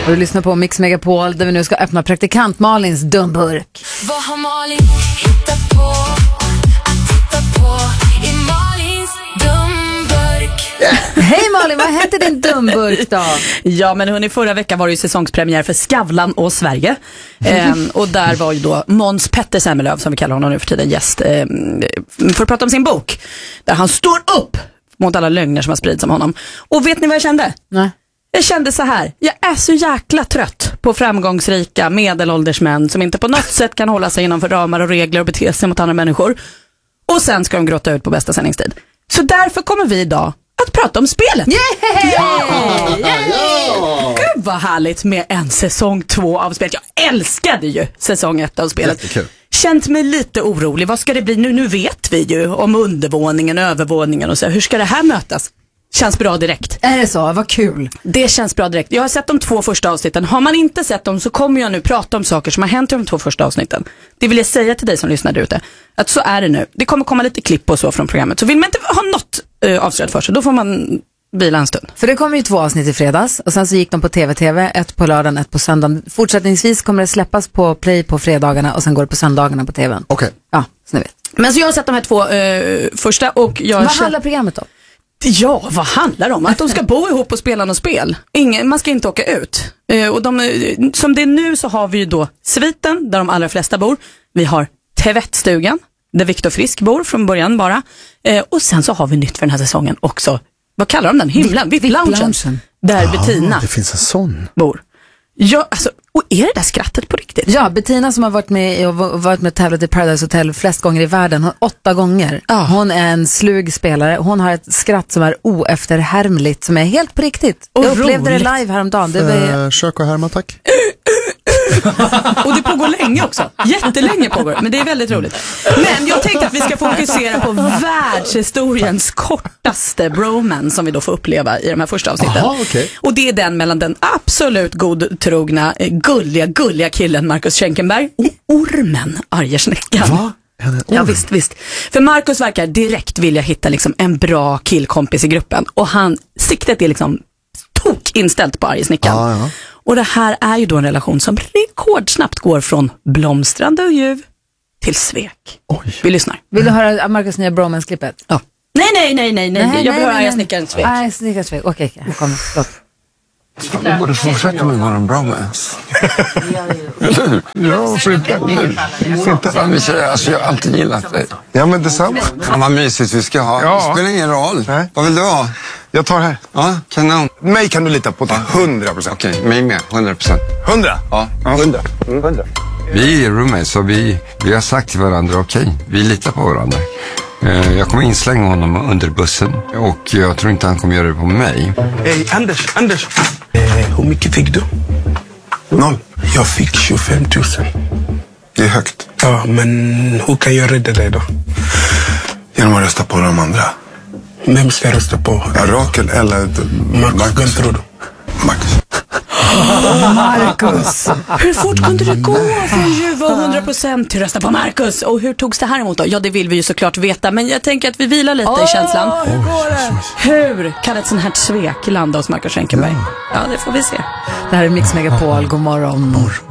Och du lyssnar på Mix Megapol där vi nu ska öppna praktikant Malins dumburk. Vad har Malin hittat på att titta på i Malins dumburk? Hej Malin, vad heter din dumburk då? Ja, men hörni, förra veckan var det ju säsongspremiär för Skavlan och Sverige. Och där var ju då Måns Petter Semmelöv, som vi kallar honom nu för tiden, gäst för att prata om sin bok. Där han står upp mot alla lögner som har spridits om honom. Och vet ni vad jag kände? Nej. Jag kände så här: jag är så jäkla trött på framgångsrika medelålders män som inte på något sätt kan hålla sig innanför ramar och regler och bete sig mot andra människor. Och sen ska de gråta ut på bästa sändningstid. Så därför kommer vi idag att prata om spelet. Yay! Gud vad härligt med en säsong 2 av spelet. Jag älskade ju säsong 1 av spelet. Jättekul. Känt mig lite orolig. Vad ska det bli nu? Nu vet vi ju om undervåningen, övervåningen och så. Hur ska det här mötas? Känns bra direkt. Är det så? Vad kul. Det känns bra direkt. Jag har sett de 2 första avsnitten. Har man inte sett dem så kommer jag nu prata om saker som har hänt i de 2 första avsnitten. Det vill jag säga till dig som lyssnar där ute. Att så är det nu. Det kommer komma lite klipp och så från programmet. Så vill man inte ha något avslöjat för sig, då får man bila en stund. För det kommer ju 2 avsnitt i fredags och sen så gick de på TV, 1 på lördagen, 1 på söndagen. Fortsättningsvis kommer det släppas på Play på fredagarna och sen går det på söndagarna på TV:n. Okej. Ja, så ni vet. Men så jag har sett de här 2 första och jag... Vad handlar programmet om? Ja, vad handlar det om? Att de ska bo ihop och spela något spel. Man ska inte åka ut. Och som det är nu så har vi ju då sviten där de allra flesta bor. Vi har tvättstugan där Viktor Frisk bor från början bara. Och sen så har vi nytt för den här säsongen också. Vad kallar de den? Himlen? VIP-loungen. Där Bettina Det finns en sån. bor. Ja, alltså, och är det där skrattet på riktigt? Ja, Bettina som har varit med och tävlat i Paradise Hotel flest gånger i världen, hon 8 gånger. Hon är en slug spelare. Hon har ett skratt som är oefterhärmligt, som är helt på riktigt. Jag upplevde det live häromdagen. Kök och härma, tack. Och det pågår länge också. Jättelänge pågår, men det är väldigt roligt. Men jag tänkte att vi ska fokusera på världshistoriens kortaste bromance som vi då får uppleva i de här första avsnitten. Aha, okay. Och det är den mellan den absolut godtrogna, gulliga killen Marcus Schenkenberg och ormen Arjersnäckan. Va? Ja, visst. För Marcus verkar direkt vilja hitta liksom en bra killkompis i gruppen. Och siktet är liksom inställt på Arjersnäckan. Ja. Och det här är ju då en relation som rekordsnabbt går från blomstrande och ljuv till svek. Oj. Vi lyssnar. Vill du höra Marcus nya bromance-klippet? Ja. Nej. Jag vill höra Arjersnäckans svek. Nej, snickarens svek. Okej, jag kommer. Förlåt. Vi borde fortsätta med vår bromance. Eller hur? Ja, för inte. Alltså, jag har alltid gillat dig. Ja, men detsamma. Ja, vad mysigt vi ska ha. Ja. Det spelar ingen roll. Nej. Vad vill du ha? Jag tar här. Ja, kanon. Mig kan du lita på till 100%. Okej, mig med. 100%. 100? Ja. 100. 100. Vi är roommates så vi har sagt till varandra okej. Vi litar på varandra. Jag kommer inslänga honom under bussen och jag tror inte han kommer göra det på mig. Hej, Anders. Hur mycket fick du? 0. Jag fick 25 000. Det är högt. Ja, men hur kan jag rädda dig då? Genom att rösta på de andra. Vem ska jag rösta på? Rakel eller Marcus. Vem tror du? Marcus. Marcus. Hur fort kunde det gå från ljuva 100% till rösta på Marcus? Och hur togs det här emot då? Ja, det vill vi ju såklart veta. Men jag tänker att vi vilar lite i känslan. Hur går det? Hur kan ett sånt här svek landa hos Marcus Schenkenberg? Ja, det får vi se. Det här är Mix Megapol. God morgon.